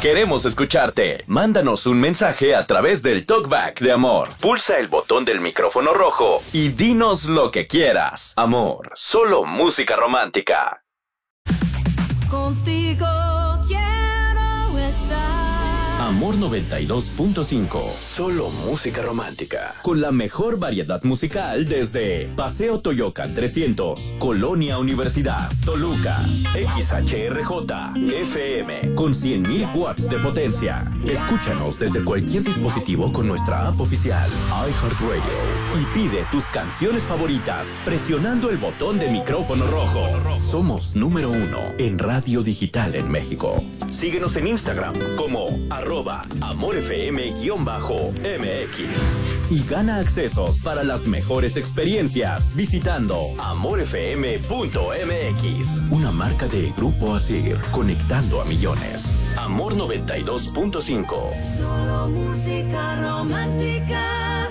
Queremos escucharte. Mándanos un mensaje a través del Talkback de Amor. Pulsa el botón del micrófono rojo y dinos lo que quieras. Amor, solo música romántica. Contigo quiero estar. Amor 92.5. Solo música romántica. Con la mejor variedad musical desde Paseo Toyocan 300, Colonia Universidad, Toluca, XHRJ, FM, con 100.000 watts de potencia. Escúchanos desde cualquier dispositivo con nuestra app oficial, iHeartRadio. Y pide tus canciones favoritas presionando el botón de micrófono rojo. Somos número 1 en radio digital en México. Síguenos en Instagram como @AmorFM_MX y gana accesos para las mejores experiencias visitando amorfm.mx, una marca de Grupo Asir, conectando a millones. Amor 92.5. Solo música romántica.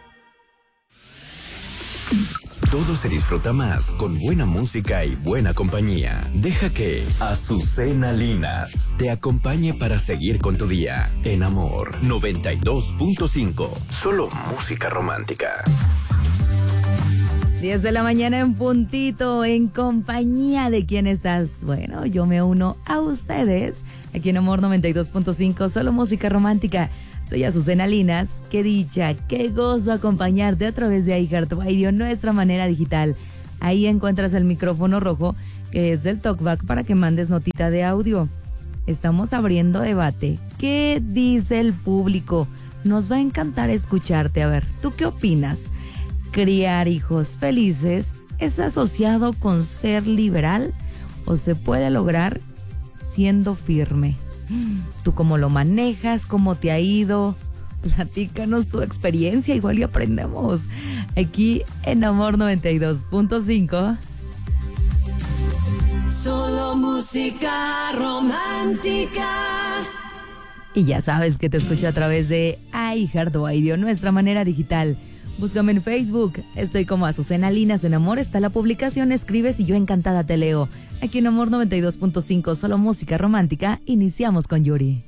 Todo se disfruta más con buena música y buena compañía. Deja que Azucena Linas te acompañe para seguir con tu día en Amor 92.5. Solo música romántica. 10 de la mañana en puntito, en compañía de quién estás. Bueno, yo me uno a ustedes aquí en Amor 92.5, solo música romántica. Soy Azucena Linas, qué dicha, qué gozo acompañarte a través de iHeartRadio, nuestra manera digital. Ahí encuentras el micrófono rojo, que es el talkback para que mandes notita de audio. Estamos abriendo debate. ¿Qué dice el público? Nos va a encantar escucharte. A ver, ¿tú qué opinas? ¿Criar hijos felices es asociado con ser liberal o se puede lograr siendo firme? ¿Tú cómo lo manejas? ¿Cómo te ha ido? Platícanos tu experiencia, igual y aprendemos. Aquí en Amor 92.5. Solo música romántica. Y ya sabes que te escucho a través de iHeartRadio, nuestra manera digital. Búscame en Facebook, estoy como Azucena Linas. En Amor está la publicación, escribes y yo encantada te leo. Aquí en Amor 92.5, solo música romántica, iniciamos con Yuri.